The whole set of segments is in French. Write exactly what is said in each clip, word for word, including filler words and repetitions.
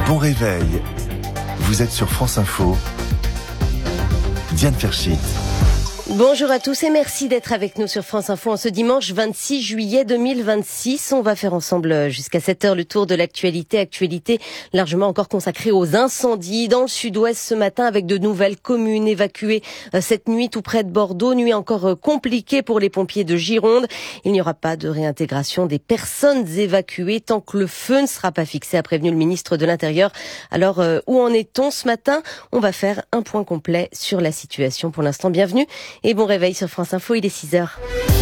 Bon réveil. Vous êtes sur France Info. Diane Ferchit. Bonjour à tous et merci d'être avec nous sur France Info en ce dimanche vingt-six juillet deux mille vingt-six. On va faire ensemble jusqu'à sept heures le tour de l'actualité. Actualité largement encore consacrée aux incendies dans le sud-ouest ce matin avec de nouvelles communes évacuées cette nuit tout près de Bordeaux. Nuit encore compliquée pour les pompiers de Gironde. Il n'y aura pas de réintégration des personnes évacuées tant que le feu ne sera pas fixé, a prévenu le ministre de l'Intérieur. Alors où en est-on ce matin? On va faire un point complet sur la situation. Pour l'instant, bienvenue. Et bon réveil sur France Info, il est six heures.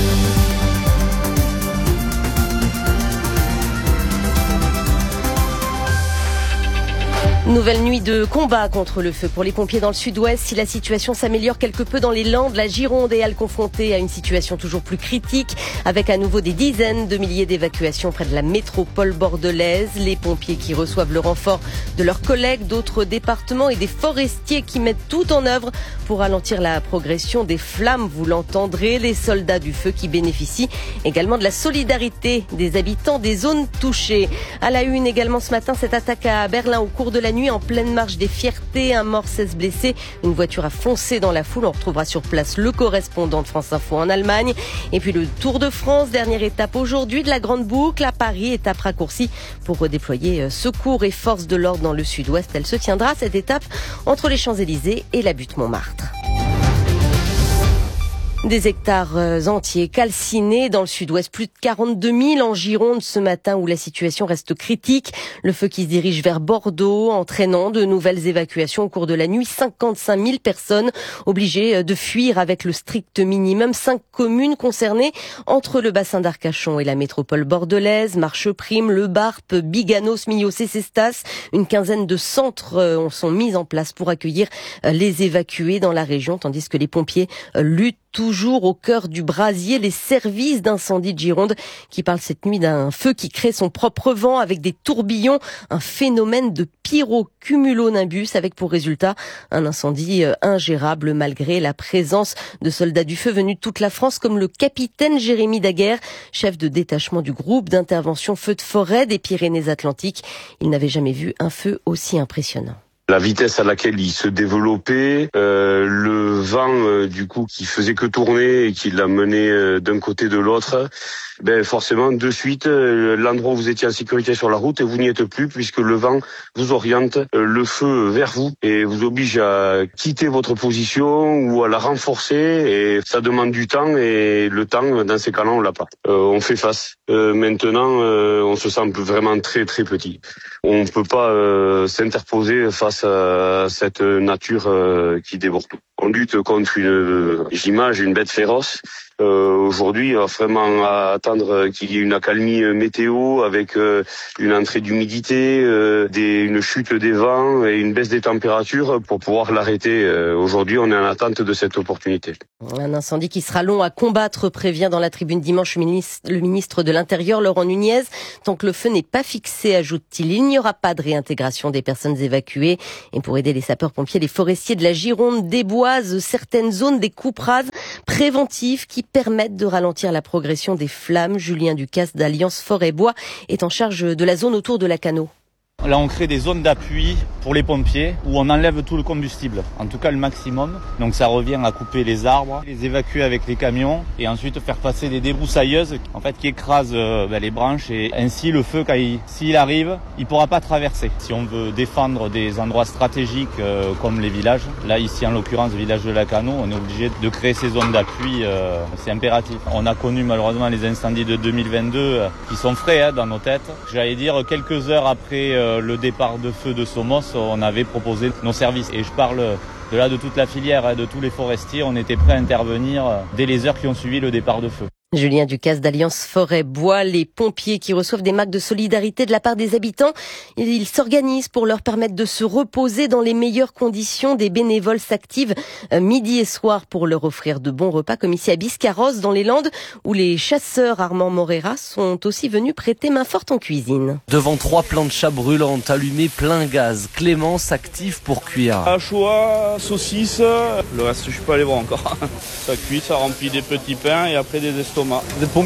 Nouvelle nuit de combat contre le feu pour les pompiers dans le sud-ouest. Si la situation s'améliore quelque peu dans les Landes, la Gironde est elle confrontée à une situation toujours plus critique avec à nouveau des dizaines de milliers d'évacuations près de la métropole bordelaise. Les pompiers qui reçoivent le renfort de leurs collègues d'autres départements et des forestiers qui mettent tout en œuvre pour ralentir la progression des flammes. Vous l'entendrez, les soldats du feu qui bénéficient également de la solidarité des habitants des zones touchées. À la une également ce matin, cette attaque à Berlin au cours de la nuit en pleine marche des Fiertés, un mort, seize blessés. Une voiture a foncé dans la foule. On retrouvera sur place le correspondant de France Info en Allemagne. Et puis le Tour de France, dernière étape aujourd'hui de la Grande Boucle à Paris, étape raccourcie pour redéployer secours et forces de l'ordre dans le sud-ouest. Elle se tiendra, cette étape, entre les Champs-Élysées et la butte Montmartre. Des hectares entiers calcinés dans le sud-ouest, plus de quarante-deux mille en Gironde ce matin où la situation reste critique. Le feu qui se dirige vers Bordeaux, entraînant de nouvelles évacuations au cours de la nuit. cinquante-cinq mille personnes obligées de fuir avec le strict minimum. Cinq communes concernées entre le bassin d'Arcachon et la métropole bordelaise. Marcheprime, Le Barp, Biganos, Millau, et Cestas. Une quinzaine de centres sont mis en place pour accueillir les évacués dans la région, tandis que les pompiers luttent toujours au cœur du brasier. Les services d'incendie de Gironde qui parlent cette nuit d'un feu qui crée son propre vent avec des tourbillons, un phénomène de pyrocumulonimbus avec pour résultat un incendie ingérable malgré la présence de soldats du feu venus de toute la France comme le capitaine Jérémy Daguerre, chef de détachement du groupe d'intervention feu de forêt des Pyrénées-Atlantiques. Il n'avait jamais vu un feu aussi impressionnant. La vitesse à laquelle il se développait, euh, le vent euh, du coup qui faisait que tourner et qui l'a mené euh, d'un côté de l'autre, ben forcément de suite euh, l'endroit où vous étiez en sécurité sur la route et vous n'y êtes plus puisque le vent vous oriente euh, le feu vers vous et vous oblige à quitter votre position ou à la renforcer et ça demande du temps et le temps dans ces cas-là on l'a pas. Euh, on fait face. Euh, maintenant euh, on se sent vraiment très très petit. On peut pas euh, s'interposer face à cette nature euh, qui dévore tout. On lutte contre une, j'imagine, une bête féroce. Euh, aujourd'hui, il va vraiment attendre qu'il y ait une accalmie météo avec euh, une entrée d'humidité, euh, des, une chute des vents et une baisse des températures pour pouvoir l'arrêter. Euh, aujourd'hui, on est en attente de cette opportunité. Un incendie qui sera long à combattre, prévient dans la tribune dimanche le ministre, le ministre de l'Intérieur, Laurent Nunez. Tant que le feu n'est pas fixé, ajoute-t-il, il n'y aura pas de réintégration des personnes évacuées. Et pour aider les sapeurs-pompiers, les forestiers de la Gironde déboisent certaines zones des coupes rases préventives qui permettent de ralentir la progression des flammes. Julien Ducasse d'Alliance Forêt-Bois est en charge de la zone autour de la Cano. Là, on crée des zones d'appui pour les pompiers où on enlève tout le combustible, en tout cas le maximum. Donc ça revient à couper les arbres, les évacuer avec les camions et ensuite faire passer des débroussailleuses en fait, qui écrasent euh, ben, les branches et ainsi le feu, quand il, s'il arrive, il ne pourra pas traverser. Si on veut défendre des endroits stratégiques euh, comme les villages, là ici en l'occurrence le village de la Cano, on est obligé de créer ces zones d'appui, euh, c'est impératif. On a connu malheureusement les incendies de deux mille vingt-deux euh, qui sont frais hein, dans nos têtes. J'allais dire quelques heures après euh, le départ de feu de Somos, on avait proposé nos services. Et je parle de là de toute la filière, de tous les forestiers. On était prêts à intervenir dès les heures qui ont suivi le départ de feu. Julien Ducasse d'Alliance Forêt-Bois, les pompiers qui reçoivent des marques de solidarité de la part des habitants, ils s'organisent pour leur permettre de se reposer dans les meilleures conditions. Des bénévoles s'activent midi et soir pour leur offrir de bons repas, comme ici à Biscarrosse dans les Landes, où les chasseurs Armand Morera sont aussi venus prêter main forte en cuisine. Devant trois planchas brûlantes allumées plein gaz, Clément s'active pour cuire. Anchois, saucisses, le reste je suis pas allé voir encore. Ça cuit, ça remplit des petits pains et après des estomacs. Vous êtes pompier vous ?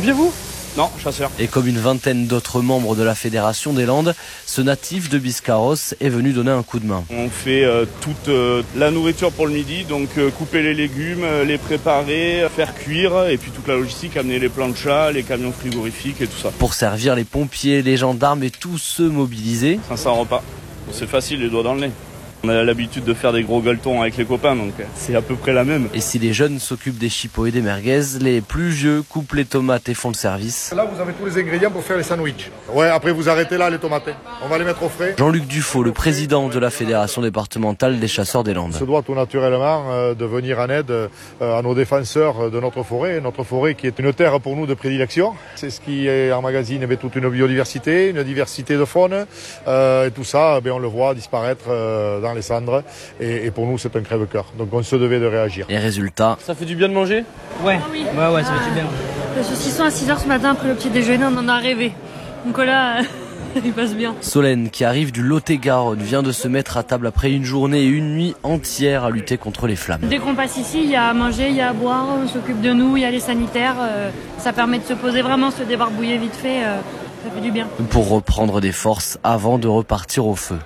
Non, chasseur. Et comme une vingtaine d'autres membres de la Fédération des Landes, ce natif de Biscarrosse est venu donner un coup de main. On fait euh, toute euh, la nourriture pour le midi, donc euh, couper les légumes, euh, les préparer, faire cuire, et puis toute la logistique, amener les planchas, les camions frigorifiques et tout ça. Pour servir les pompiers, les gendarmes et tous ceux mobilisés. cinq cents repas. C'est facile, les doigts dans le nez. On a l'habitude de faire des gros gueuletons avec les copains, donc c'est à peu près la même. Et si les jeunes s'occupent des chipots et des merguez, les plus vieux coupent les tomates et font le service. Là, vous avez tous les ingrédients pour faire les sandwichs. Ouais, après vous arrêtez là les tomates. On va les mettre au frais. Jean-Luc Dufaux, le président de la Fédération départementale des chasseurs des Landes. On se doit tout naturellement euh, de venir en aide euh, à nos défenseurs de notre forêt. Notre forêt qui est une terre pour nous de prédilection. C'est ce qui emmagasine eh toute une biodiversité, une diversité de faune. Euh, et tout ça, eh on le voit disparaître euh, dans les cendres et, et pour nous c'est un crève-cœur, donc on se devait de réagir. Et résultat, ça fait du bien de manger? Ouais, ah oui. ouais, ouais, ça fait du bien. Le saucisson à six heures ce matin après le petit déjeuner, on en a rêvé. Donc là, il passe bien. Solène, qui arrive du Lot-et-Garonne, vient de se mettre à table après une journée et une nuit entière à lutter contre les flammes. Dès qu'on passe ici, il y a à manger, il y a à boire, on s'occupe de nous, il y a les sanitaires, euh, ça permet de se poser vraiment, se débarbouiller vite fait, euh, ça fait du bien. Pour reprendre des forces avant de repartir au feu.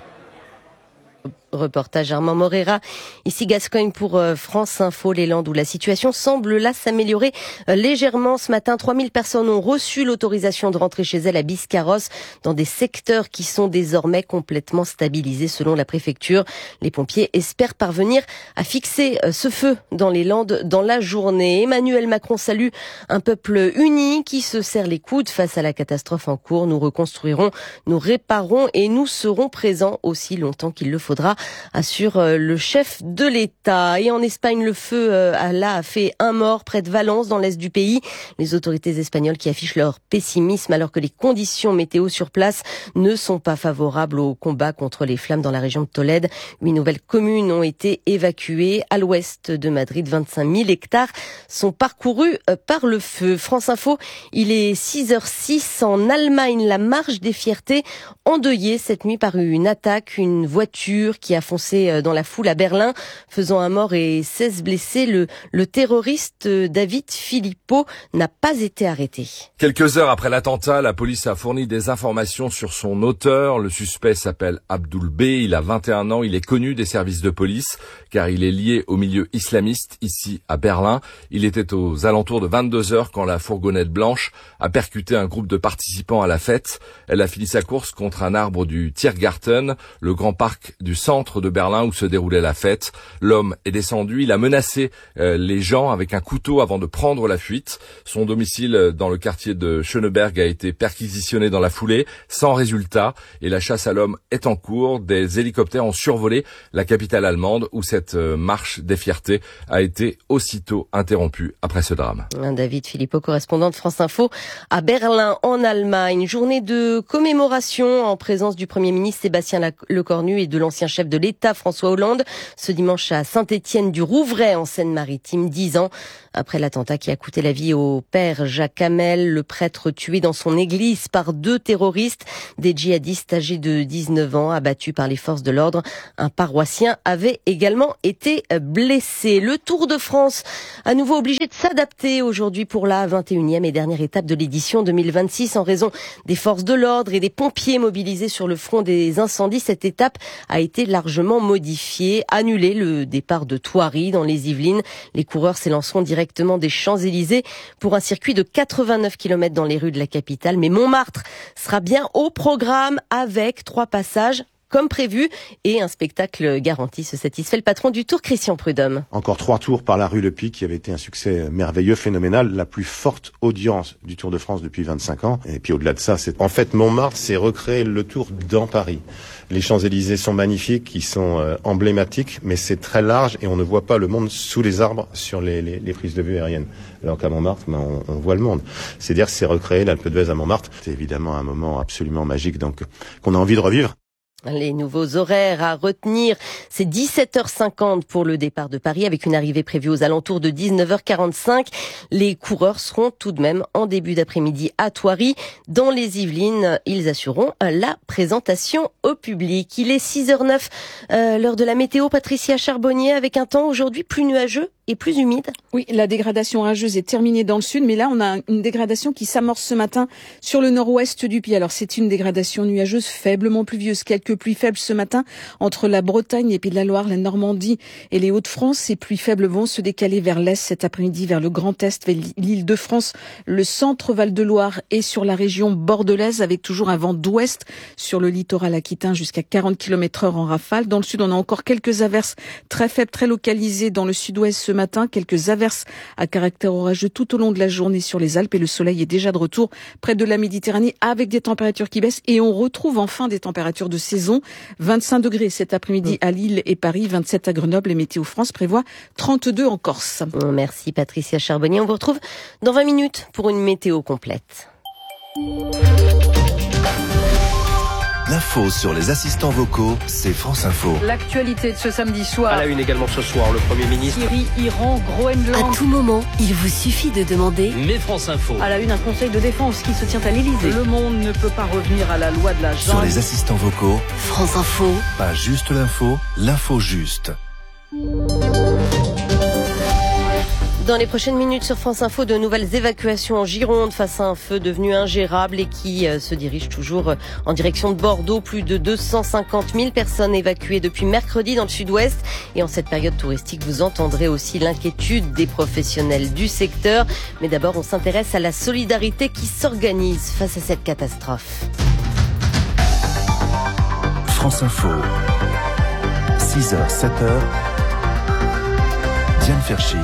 Reportage Armand Morera. Ici Gascogne pour France Info, les Landes où la situation semble là s'améliorer légèrement. Ce matin, trois mille personnes ont reçu l'autorisation de rentrer chez elles à Biscarrosse dans des secteurs qui sont désormais complètement stabilisés selon la préfecture. Les pompiers espèrent parvenir à fixer ce feu dans les Landes dans la journée. Emmanuel Macron salue un peuple uni qui se serre les coudes face à la catastrophe en cours. Nous reconstruirons, nous réparerons et nous serons présents aussi longtemps qu'il le faudra, assure le chef de l'État. Et en Espagne, le feu là a fait un mort près de Valence, dans l'est du pays. Les autorités espagnoles qui affichent leur pessimisme alors que les conditions météo sur place ne sont pas favorables au combat contre les flammes dans la région de Tolède. Huit nouvelles communes ont été évacuées. À l'ouest de Madrid, vingt-cinq mille hectares sont parcourus par le feu. France Info, il est six heures six en Allemagne. La marche des fiertés endeuillée cette nuit par une attaque, une voiture qui a foncé dans la foule à Berlin, faisant un mort et seize blessés. Le, le terroriste David Filippo n'a pas été arrêté. Quelques heures après l'attentat, la police a fourni des informations sur son auteur. Le suspect s'appelle Abdoul B. Il a vingt et un ans. Il est connu des services de police car il est lié au milieu islamiste ici à Berlin. Il était aux alentours de vingt-deux heures quand la fourgonnette blanche a percuté un groupe de participants à la fête. Elle a fini sa course contre un arbre du Tiergarten, le grand parc du centre de Berlin où se déroulait la fête. L'homme est descendu, il a menacé euh, les gens avec un couteau avant de prendre la fuite. Son domicile dans le quartier de Schöneberg a été perquisitionné dans la foulée, sans résultat, et la chasse à l'homme est en cours. Des hélicoptères ont survolé la capitale allemande où cette euh, marche des fiertés a été aussitôt interrompue après ce drame. David Filippo, correspondant de France Info à Berlin en Allemagne. Journée de commémoration en présence du Premier ministre Sébastien Lecornu et de l'ancien chef de l'État François Hollande, ce dimanche à Saint-Étienne-du-Rouvray en Seine-Maritime, dix ans après l'attentat qui a coûté la vie au père Jacques Hamel, le prêtre tué dans son église par deux terroristes, des djihadistes âgés de dix-neuf ans abattus par les forces de l'ordre. Un paroissien avait également été blessé. Le Tour de France, à nouveau obligé de s'adapter aujourd'hui pour la vingt et unième et dernière étape de l'édition deux mille vingt-six en raison des forces de l'ordre et des pompiers mobilisés sur le front des incendies. Cette étape a été largement modifiée. Annulé le départ de Thoiry dans les Yvelines. Les coureurs s'élanceront directement des Champs-Élysées pour un circuit de quatre-vingt-neuf kilomètres dans les rues de la capitale. Mais Montmartre sera bien au programme avec trois passages comme prévu et un spectacle garanti. Se satisfait le patron du Tour, Christian Prudhomme. Encore trois tours par la rue Le Pic qui avait été un succès merveilleux, phénoménal, la plus forte audience du Tour de France depuis vingt-cinq ans. Et puis au-delà de ça, c'est en fait Montmartre, c'est recréer le Tour dans Paris. Les Champs-Élysées sont magnifiques, ils sont euh, emblématiques, mais c'est très large et on ne voit pas le monde sous les arbres sur les, les, les prises de vue aériennes. Alors qu'à Montmartre, ben, on, on voit le monde. C'est-à-dire que c'est recréer l'Alpe d'Huez à Montmartre. C'est évidemment un moment absolument magique, donc qu'on a envie de revivre. Les nouveaux horaires à retenir, c'est dix-sept heures cinquante pour le départ de Paris avec une arrivée prévue aux alentours de dix-neuf heures quarante-cinq. Les coureurs seront tout de même en début d'après-midi à Thoiry. Dans les Yvelines, ils assureront la présentation au public. Il est six heures neuf, euh, l'heure de la météo. Patricia Charbonnier avec un temps aujourd'hui plus nuageux et plus humide. Oui, la dégradation orageuse est terminée dans le sud, mais là on a une dégradation qui s'amorce ce matin sur le nord-ouest du pays. Alors c'est une dégradation nuageuse faiblement pluvieuse, quelques pluies faibles ce matin entre la Bretagne et Pays de la Loire, la Normandie et les Hauts-de-France. Ces pluies faibles vont se décaler vers l'est cet après-midi, vers le Grand Est, vers l'Île-de-France, le centre Val-de-Loire et sur la région bordelaise, avec toujours un vent d'ouest sur le littoral aquitain jusqu'à quarante kilomètres heure en rafale. Dans le sud, on a encore quelques averses très faibles, très localisées dans le sud-ouest ce matin, quelques averses à caractère orageux tout au long de la journée sur les Alpes, et le soleil est déjà de retour près de la Méditerranée avec des températures qui baissent, et on retrouve enfin des températures de saison. vingt-cinq degrés cet après-midi à Lille et Paris, vingt-sept à Grenoble, et Météo France prévoit trente-deux en Corse. Merci Patricia Charbonnier. On vous retrouve dans vingt minutes pour une météo complète. L'info sur les assistants vocaux, c'est France Info. L'actualité de ce samedi soir. À la une également ce soir, le Premier ministre. Syrie, Iran, Groenland. À tout moment, il vous suffit de demander. Mais France Info. À la une, un conseil de défense qui se tient à l'Élysée. Le monde ne peut pas revenir à la loi de la jungle. Sur les assistants vocaux, France Info. Pas juste l'info, l'info juste. Dans les prochaines minutes sur France Info, de nouvelles évacuations en Gironde face à un feu devenu ingérable et qui euh, se dirige toujours euh, en direction de Bordeaux. Plus de deux cent cinquante mille personnes évacuées depuis mercredi dans le sud-ouest. Et en cette période touristique, vous entendrez aussi l'inquiétude des professionnels du secteur. Mais d'abord, on s'intéresse à la solidarité qui s'organise face à cette catastrophe. France Info, six heures, sept heures, Diane Ferschit.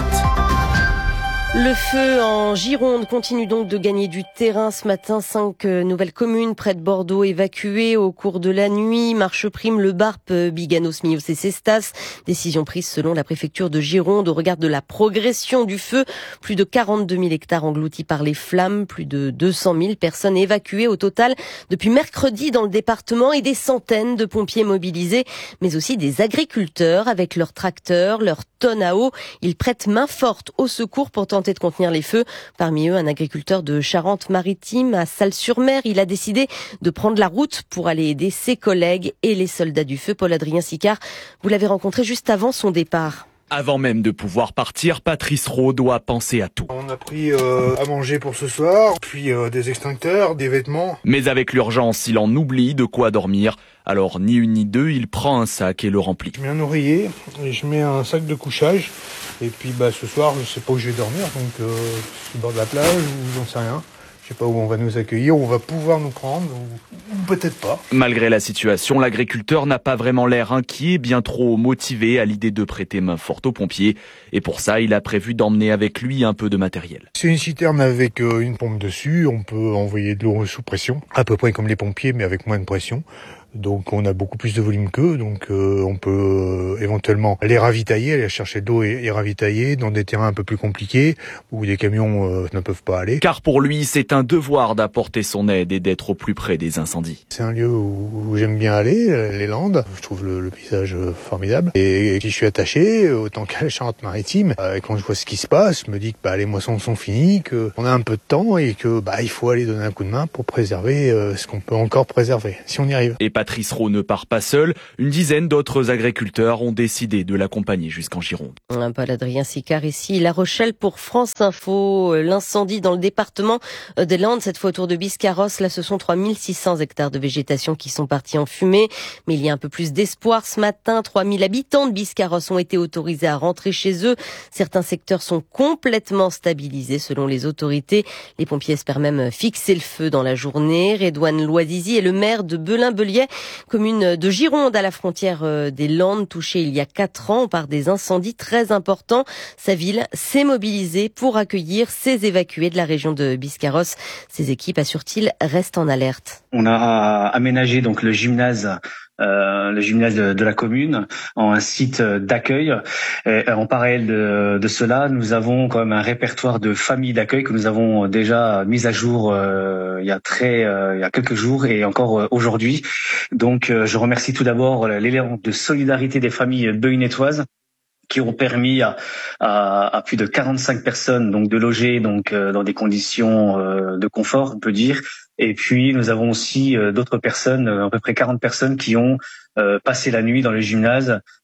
Le feu en Gironde continue donc de gagner du terrain. Ce matin, cinq nouvelles communes près de Bordeaux évacuées au cours de la nuit. Marcheprime, Le Barp, Biganos, Mios et Cestas. Décision prise selon la préfecture de Gironde au regard de la progression du feu. Plus de quarante-deux mille hectares engloutis par les flammes. Plus de deux cent mille personnes évacuées au total depuis mercredi dans le département et des centaines de pompiers mobilisés, mais aussi des agriculteurs avec leurs tracteurs, leurs tonnes à eau. Ils prêtent main forte au secours pour tenter de contenir les feux. Parmi eux, un agriculteur de Charente-Maritime à Salles-sur-Mer. Il a décidé de prendre la route pour aller aider ses collègues et les soldats du feu. Paul-Adrien Sicard, vous l'avez rencontré juste avant son départ. Avant même de pouvoir partir, Patrice Rowe doit penser à tout. On a pris euh, à manger pour ce soir, puis euh, des extincteurs, des vêtements. Mais avec l'urgence, il en oublie de quoi dormir. Alors, ni une ni deux, il prend un sac et le remplit. Je mets un oreiller et je mets un sac de couchage. Et puis bah, ce soir, je sais pas où je vais dormir, donc euh, sur le bord de la plage ou j'en sais rien. Je sais pas où on va nous accueillir, où on va pouvoir nous prendre, ou, ou peut-être pas. Malgré la situation, l'agriculteur n'a pas vraiment l'air inquiet, bien trop motivé à l'idée de prêter main forte aux pompiers. Et pour ça, il a prévu d'emmener avec lui un peu de matériel. C'est une citerne avec euh, une pompe dessus, on peut envoyer de l'eau sous pression, à peu près comme les pompiers, mais avec moins de pression. Donc on a beaucoup plus de volume qu'eux, donc euh, on peut euh, éventuellement les ravitailler, aller chercher de l'eau et, et ravitailler dans des terrains un peu plus compliqués où des camions euh, ne peuvent pas aller. Car pour lui, c'est un devoir d'apporter son aide et d'être au plus près des incendies. C'est un lieu où, où j'aime bien aller, les Landes. Je trouve le, le paysage formidable. Et, et si je suis attaché, autant qu'à la Charente-Maritime, euh, quand je vois ce qui se passe, je me dis que bah, les moissons sont finies, qu'on a un peu de temps et que bah, il faut aller donner un coup de main pour préserver euh, ce qu'on peut encore préserver, si on y arrive. Et Patrice Rowe ne part pas seul. Une dizaine d'autres agriculteurs ont décidé de l'accompagner jusqu'en Gironde. Paul-Adrien Sicard ici, La Rochelle pour France Info. L'incendie dans le département des Landes, cette fois autour de Biscarrosse. Là, ce sont trois mille six cents hectares de végétation qui sont partis en fumée. Mais il y a un peu plus d'espoir ce matin. trois mille habitants de Biscarrosse ont été autorisés à rentrer chez eux. Certains secteurs sont complètement stabilisés selon les autorités. Les pompiers espèrent même fixer le feu dans la journée. Redouane Loisizi est le maire de Belin-Beliais, commune de Gironde à la frontière des Landes, touchée il y a quatre ans par des incendies très importants. Sa ville s'est mobilisée pour accueillir ces évacués de la région de Biscarrosse. Ces équipes, assure-t-il, restent en alerte. On a aménagé donc le gymnase Euh, le gymnase de, de la commune en un site d'accueil. Et en parallèle de, de cela, nous avons quand même un répertoire de familles d'accueil que nous avons déjà mis à jour euh, il y a très euh, il y a quelques jours et encore euh, aujourd'hui. Donc euh, je remercie tout d'abord l'élan de solidarité des familles beugnétoises qui ont permis à, à, à plus de quarante-cinq personnes donc de loger donc euh, dans des conditions euh, de confort, on peut dire. Et puis nous avons aussi euh, d'autres personnes, à peu près quarante personnes, qui ont euh, passé la nuit dans le gymnase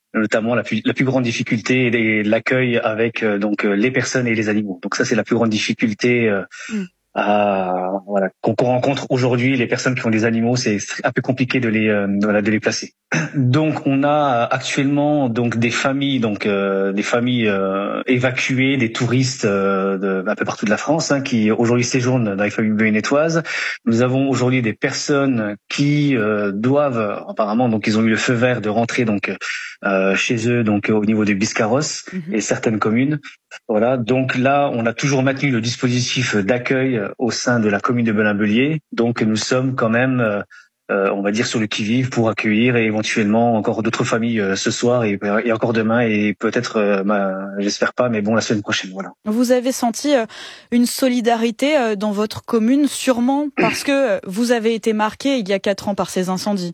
notamment la plus, la plus grande difficulté est l'accueil avec euh, donc euh, les personnes et les animaux. Donc ça, c'est la plus grande difficulté euh, mm. à, voilà, qu'on, qu'on rencontre aujourd'hui. Les personnes qui ont des animaux, c'est un peu compliqué de les, euh, voilà, de les placer. Donc on a actuellement donc des familles, donc euh, des familles euh, évacuées, des touristes euh, de un peu partout de la France hein, qui aujourd'hui séjournent dans les familles bénétoises. Nous avons aujourd'hui des personnes qui euh, doivent apparemment, donc ils ont eu le feu vert de rentrer donc euh, chez eux, donc au niveau des Biscarros mm-hmm. et certaines communes. Voilà, donc là on a toujours maintenu le dispositif d'accueil au sein de la commune de Belin-Bélier. Donc nous sommes quand même euh, Euh, on va dire sur le qui-vive pour accueillir et éventuellement encore d'autres familles euh, ce soir et, et encore demain et peut-être, euh, bah, j'espère pas, mais bon, la semaine prochaine. Voilà. Vous avez senti euh, une solidarité euh, dans votre commune, sûrement parce que vous avez été marqué il y a quatre ans par ces incendies.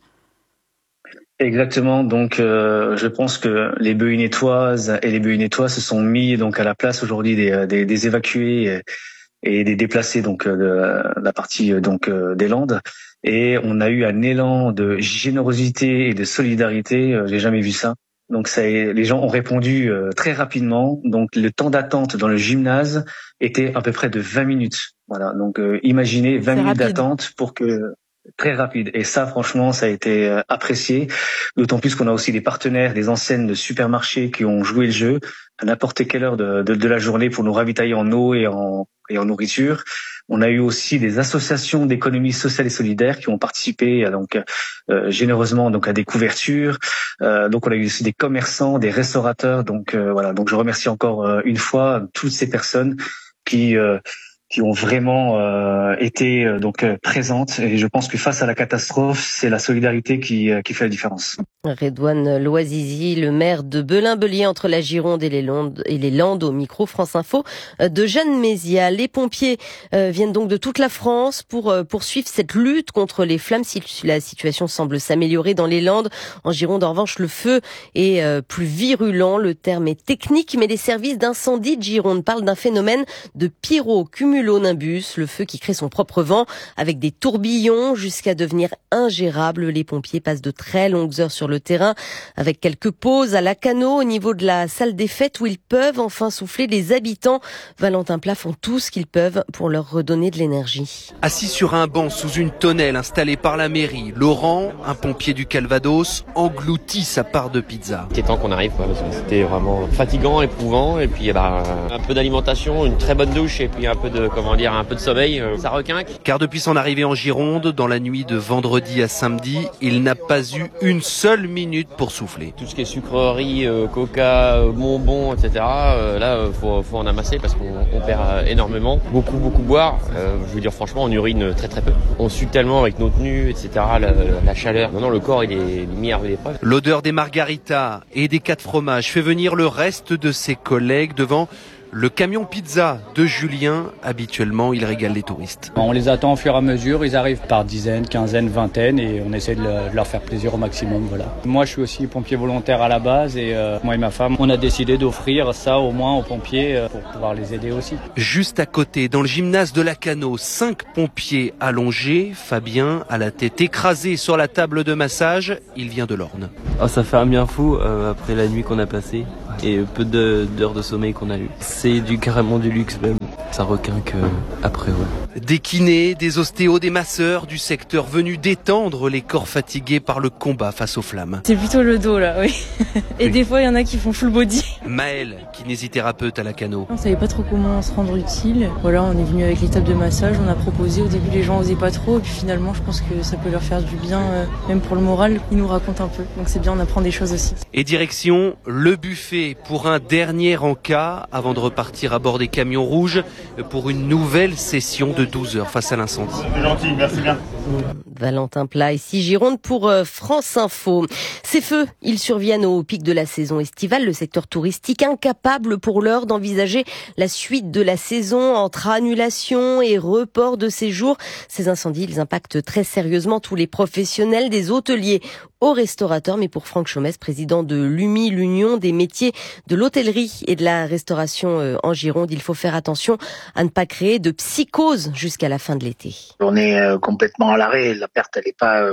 Exactement. Donc, euh, je pense que les Béhunétoises et les Béhunétois se sont mis donc à la place aujourd'hui des, des, des évacués et, et des déplacés donc de la partie donc des Landes. Et on a eu un élan de générosité et de solidarité. Euh, j'ai jamais vu ça. Donc ça, les gens ont répondu euh, très rapidement. Donc le temps d'attente dans le gymnase était à peu près de vingt minutes. Voilà. Donc euh, imaginez vingt minutes d'attente pour que très rapide. Et ça, franchement, ça a été euh, apprécié. D'autant plus qu'on a aussi des partenaires, des enseignes de supermarchés qui ont joué le jeu à n'importe quelle heure de, de, de la journée pour nous ravitailler en eau et en, et en nourriture. On a eu aussi des associations d'économie sociale et solidaire qui ont participé à, donc euh, généreusement donc à des couvertures. Euh, donc on a eu aussi des commerçants, des restaurateurs. Donc euh, voilà. Donc je remercie encore euh, une fois toutes ces personnes qui euh, qui ont vraiment euh, été euh, donc euh, présentes. Et je pense que face à la catastrophe, c'est la solidarité qui euh, qui fait la différence. Redouane Loazizi, le maire de Belin-Bélier entre la Gironde et les Landes, et les Landes au micro France Info de Jeanne Mézia. Les pompiers euh, viennent donc de toute la France pour euh, poursuivre cette lutte contre les flammes. Si la situation semble s'améliorer dans les Landes, en Gironde en revanche le feu est euh, plus virulent. Le terme est technique, mais les services d'incendie de Gironde parlent d'un phénomène de pyrocumulonimbus, le feu qui crée son propre vent avec des tourbillons jusqu'à devenir ingérable. Les pompiers passent de très longues heures sur le le terrain avec quelques pauses à Lacanau au niveau de la salle des fêtes où ils peuvent enfin souffler. Les habitants Valentin Plat font tout ce qu'ils peuvent pour leur redonner de l'énergie. Assis sur un banc sous une tonnelle installée par la mairie, Laurent, un pompier du Calvados, engloutit sa part de pizza. C'était temps qu'on arrive quoi, parce que c'était vraiment fatigant, éprouvant et puis bah, un peu d'alimentation, une très bonne douche et puis un peu de comment dire un peu de sommeil, ça requinque. Car depuis son arrivée en Gironde, dans la nuit de vendredi à samedi, il n'a pas eu une seule minute pour souffler. Tout ce qui est sucreries, euh, coca, euh, bonbons, et cetera. Euh, là, euh, faut, faut en amasser parce qu'on on perd euh, énormément. Beaucoup, beaucoup boire. Euh, je veux dire, franchement, on urine très, très peu. On sue tellement avec nos tenues, et cetera. La, la chaleur. Non, non, le corps, il est mis à rude épreuve. L'odeur des margaritas et des quatre fromages fait venir le reste de ses collègues devant le camion pizza de Julien. Habituellement, il régale les touristes. On les attend au fur et à mesure. Ils arrivent par dizaines, quinzaines, vingtaines et on essaie de leur faire plaisir au maximum. Voilà. Moi, je suis aussi pompier volontaire à la base et euh, moi et ma femme, on a décidé d'offrir ça au moins aux pompiers euh, pour pouvoir les aider aussi. Juste à côté, dans le gymnase de Lacanau, cinq pompiers allongés. Fabien a la tête écrasée sur la table de massage. Il vient de l'Orne. Oh, ça fait un bien fou euh, après la nuit qu'on a passée et peu de, d'heures de sommeil qu'on a eu. C'est du carrément du luxe même. Ça requinque euh, après, ouais. Des kinés, des ostéos, des masseurs du secteur venus détendre les corps fatigués par le combat face aux flammes. C'est plutôt le dos là, oui. Et oui. Des fois il y en a qui font full body. Maëlle, kinésithérapeute à Lacanau. On savait pas trop comment se rendre utile. Voilà, on est venu avec les tables de massage, on a proposé. Au début les gens osaient pas trop et puis finalement je pense que ça peut leur faire du bien, euh, même pour le moral. Ils nous racontent un peu, donc c'est bien, on apprend des choses aussi. Et direction le buffet pour un dernier encas avant de repartir à bord des camions rouges pour une nouvelle session de douze heures face à l'incendie. C'est gentil, merci bien. Valentin Plat, ici Gironde pour France Info. Ces feux, ils surviennent au pic de la saison estivale. Le secteur touristique incapable pour l'heure d'envisager la suite de la saison entre annulation et report de séjours. Ces incendies, ils impactent très sérieusement tous les professionnels, des hôteliers aux restaurateurs. Mais pour Franck Chomès, président de l'U M I, l'Union des métiers de l'hôtellerie et de la restauration en Gironde, il faut faire attention à ne pas créer de psychose jusqu'à la fin de l'été. On est complètement à l'arrêt. La perte, elle n'est pas euh,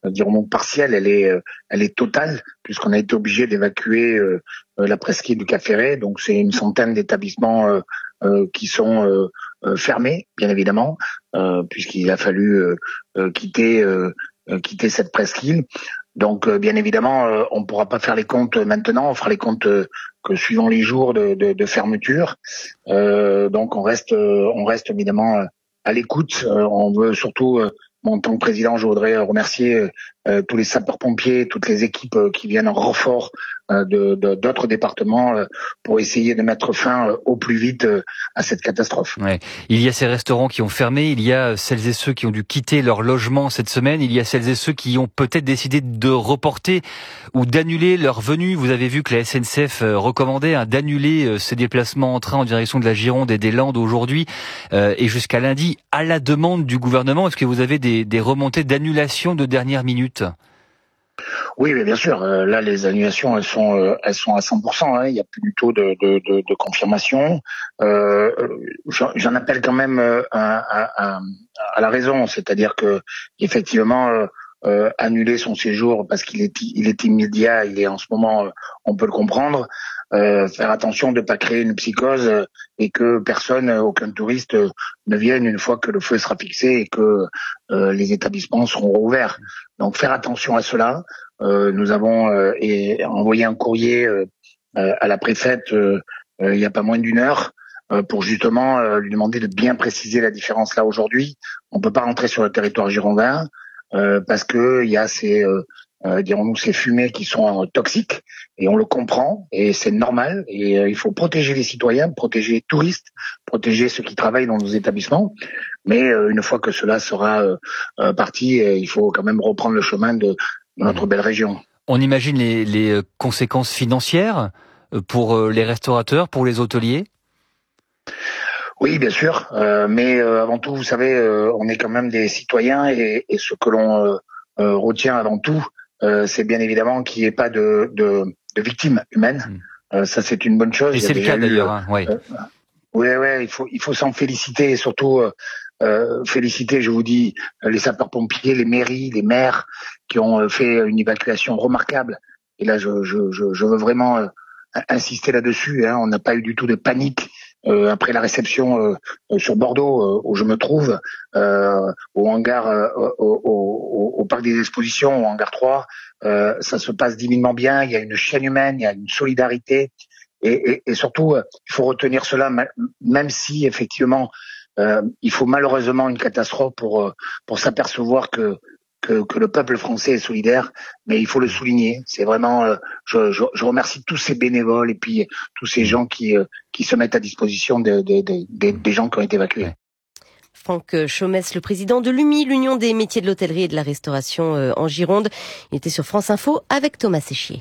je dirais remonte partielle, elle est, elle est totale, puisqu'on a été obligé d'évacuer euh, la presqu'île du Cap Ferret. Donc c'est une centaine d'établissements euh, euh, qui sont euh, euh, fermés, bien évidemment, euh, puisqu'il a fallu euh, euh, quitter, euh, euh, quitter cette presqu'île. Donc euh, bien évidemment, euh, on ne pourra pas faire les comptes maintenant, on fera les comptes euh, que suivant les jours de, de, de fermeture. Euh, donc on reste, euh, on reste évidemment euh, à l'écoute. Euh, on veut surtout, euh, en tant que président, je voudrais remercier euh, tous les sapeurs-pompiers, toutes les équipes euh, qui viennent en renfort euh, de, de, d'autres départements euh, pour essayer de mettre fin euh, au plus vite euh, à cette catastrophe. Ouais. Il y a ces restaurants qui ont fermé, il y a celles et ceux qui ont dû quitter leur logement cette semaine, il y a celles et ceux qui ont peut-être décidé de reporter ou d'annuler leur venue. Vous avez vu que la S N C F recommandait hein, d'annuler ces déplacements en train en direction de la Gironde et des Landes aujourd'hui euh, et jusqu'à lundi à la demande du gouvernement. Est-ce que vous avez des, des remontées d'annulation de dernière minute ? Oui, mais bien sûr. Euh, là, les annulations, elles sont, euh, elles sont à cent pour cent. Hein, il n'y a plus du tout de, de, de, de confirmation. Euh, j'en, j'en appelle quand même euh, à, à, à la raison, c'est-à-dire que effectivement, euh, euh, annuler son séjour parce qu'il est, il est immédiat, il est en ce moment, euh, on peut le comprendre. Euh, faire attention de ne pas créer une psychose euh, et que personne, euh, aucun touriste euh, ne vienne une fois que le feu sera fixé et que euh, les établissements seront rouverts. Donc faire attention à cela. Euh, nous avons euh, et envoyé un courrier euh, euh, à la préfète euh, euh, il n'y a pas moins d'une heure euh, pour justement euh, lui demander de bien préciser la différence là aujourd'hui. On ne peut pas rentrer sur le territoire girondin euh, parce que il y a ces euh, Euh, dirons-nous ces fumées qui sont euh, toxiques et on le comprend et c'est normal et euh, il faut protéger les citoyens, protéger les touristes, protéger ceux qui travaillent dans nos établissements, mais euh, une fois que cela sera euh, euh, parti, euh, il faut quand même reprendre le chemin de, de notre belle région. On imagine les, les conséquences financières pour les restaurateurs, pour les hôteliers ? Oui, bien sûr, euh, mais euh, avant tout, vous savez, euh, on est quand même des citoyens et, et ce que l'on euh, euh, retient avant tout, Euh, c'est bien évidemment qu'il n'y ait pas de, de, de victimes humaines. Mmh. Euh, ça, c'est une bonne chose. Et c'est le cas eu, d'ailleurs. Hein, oui, euh, ouais, ouais, il faut, il faut s'en féliciter et surtout euh, féliciter, je vous dis, les sapeurs-pompiers, les mairies, les maires qui ont fait une évacuation remarquable. Et là, je, je, je, je veux vraiment euh, insister là-dessus. Hein. On n'a pas eu du tout de panique. Euh, après la réception euh, sur Bordeaux, euh, où je me trouve, euh, au hangar, euh, au, au, au parc des expositions, au hangar trois, euh, ça se passe divinement bien. Il y a une chaîne humaine, il y a une solidarité, et, et, et surtout, euh, il faut retenir cela, même si effectivement, euh, il faut malheureusement une catastrophe pour pour s'apercevoir que Que, que le peuple français est solidaire, mais il faut le souligner. C'est vraiment, euh, je, je, je remercie tous ces bénévoles et puis tous ces gens qui euh, qui se mettent à disposition de, de, de, de, des gens qui ont été évacués. Franck Chaumès, le président de l'U M I, l'Union des métiers de l'hôtellerie et de la restauration euh, en Gironde. Il était sur France Info avec Thomas Séchier.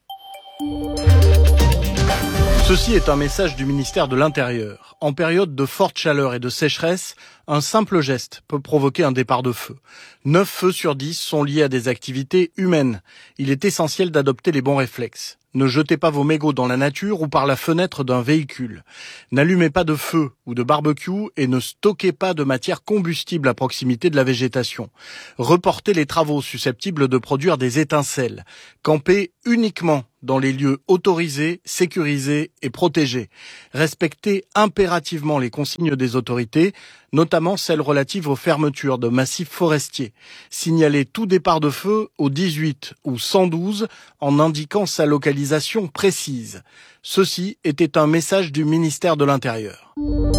Ceci est un message du ministère de l'Intérieur. En période de forte chaleur et de sécheresse, un simple geste peut provoquer un départ de feu. neuf feux sur dix sont liés à des activités humaines. Il est essentiel d'adopter les bons réflexes. Ne jetez pas vos mégots dans la nature ou par la fenêtre d'un véhicule. N'allumez pas de feu ou de barbecue et ne stockez pas de matière combustible à proximité de la végétation. Reportez les travaux susceptibles de produire des étincelles. Campez uniquement dans les lieux autorisés, sécurisés et protégés. Respectez impérativement les consignes des autorités, notamment celles relatives aux fermetures de massifs forestiers. Signalez tout départ de feu au dix-huit ou cent douze en indiquant sa localisation précise. Ceci était un message du ministère de l'Intérieur.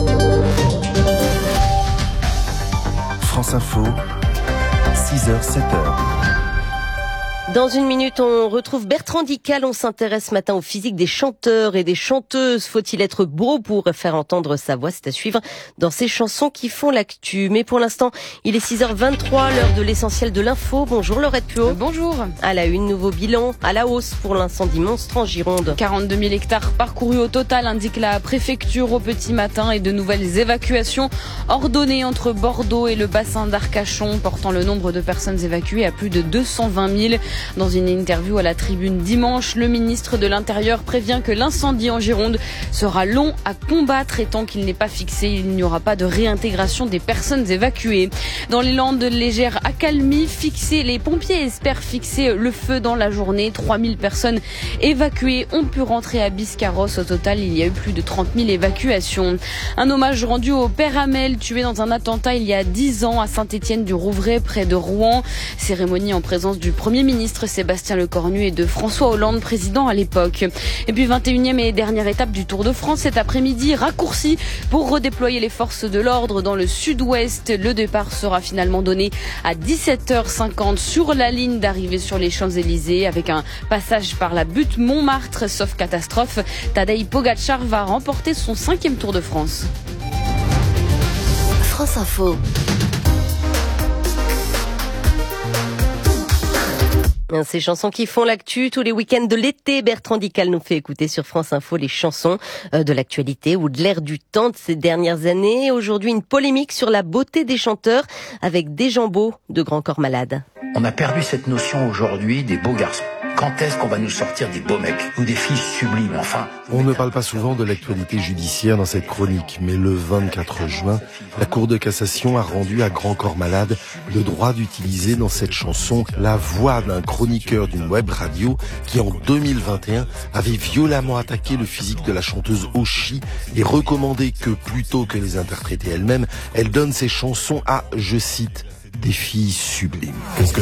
France Info, six heures sept heures. Dans une minute, on retrouve Bertrand Dical. On s'intéresse ce matin au physique des chanteurs et des chanteuses. Faut-il être beau pour faire entendre sa voix? C'est à suivre dans ces chansons qui font l'actu. Mais pour l'instant, il est six heures vingt-trois, l'heure de l'essentiel de l'info. Bonjour Laurette Puot. Bonjour. À la une, nouveau bilan à la hausse pour l'incendie monstre en Gironde. quarante-deux mille hectares parcourus au total, indique la préfecture au petit matin, et de nouvelles évacuations ordonnées entre Bordeaux et le bassin d'Arcachon, portant le nombre de personnes évacuées à plus de deux cent vingt mille. Dans une interview à la Tribune dimanche, le ministre de l'Intérieur prévient que l'incendie en Gironde sera long à combattre et tant qu'il n'est pas fixé, il n'y aura pas de réintégration des personnes évacuées. Dans les Landes, légère accalmie fixée. Les pompiers espèrent fixer le feu dans la journée. trois mille personnes évacuées ont pu rentrer à Biscarrosse. Au total, il y a eu plus de trente mille évacuations. Un hommage rendu au père Hamel, tué dans un attentat il y a dix ans à Saint-Étienne-du-Rouvray, près de Rouen. Cérémonie en présence du Premier ministre Sébastien Lecornu et de François Hollande, président à l'époque. Et puis vingt et unième et dernière étape du Tour de France cet après-midi, raccourci pour redéployer les forces de l'ordre dans le sud-ouest. Le départ sera finalement donné à dix-sept heures cinquante sur la ligne d'arrivée sur les Champs-Élysées avec un passage par la butte Montmartre. Sauf catastrophe, Tadej Pogačar va remporter son cinquième Tour de France. France Info. Ces chansons qui font l'actu tous les week-ends de l'été. Bertrand Dical nous fait écouter sur France Info les chansons de l'actualité ou de l'air du temps de ces dernières années. Aujourd'hui, une polémique sur la beauté des chanteurs avec des Deschambault de Grand Corps Malade. On a perdu cette notion aujourd'hui des beaux garçons. Quand est-ce qu'on va nous sortir des beaux mecs ou des filles sublimes, enfin? On ne parle pas souvent de l'actualité judiciaire dans cette chronique, mais le vingt-quatre juin, la Cour de cassation a rendu à Grand Corps Malade le droit d'utiliser dans cette chanson la voix d'un chroniqueur d'une web radio qui, en deux mille vingt et un, avait violemment attaqué le physique de la chanteuse Oshi et recommandé que, plutôt que les interpréter elle-même, elle donne ses chansons à, je cite, des filles sublimes. Qu'est-ce que